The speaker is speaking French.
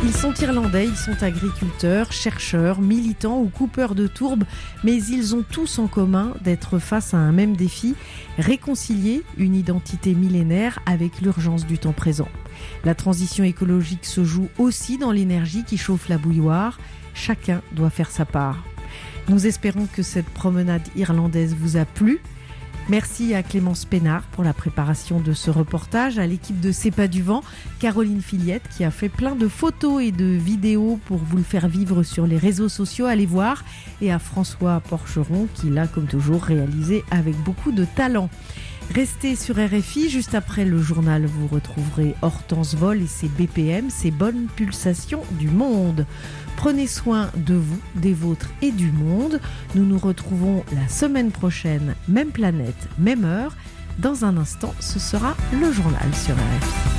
Ils sont irlandais, ils sont agriculteurs, chercheurs, militants ou coupeurs de tourbe, mais ils ont tous en commun d'être face à un même défi, réconcilier une identité millénaire avec l'urgence du temps présent. La transition écologique se joue aussi dans l'énergie qui chauffe la bouilloire. Chacun doit faire sa part. Nous espérons que cette promenade irlandaise vous a plu. Merci à Clémence Pénard pour la préparation de ce reportage, à l'équipe de C'est pas du vent, Caroline Fillette qui a fait plein de photos et de vidéos pour vous le faire vivre sur les réseaux sociaux, allez voir, et à François Porcheron qui l'a comme toujours réalisé avec beaucoup de talent. Restez sur RFI, juste après le journal, vous retrouverez Hortense Vol et ses BPM, ses bonnes pulsations du monde. Prenez soin de vous, des vôtres et du monde. Nous nous retrouvons la semaine prochaine, même planète, même heure. Dans un instant, ce sera le journal sur RFI.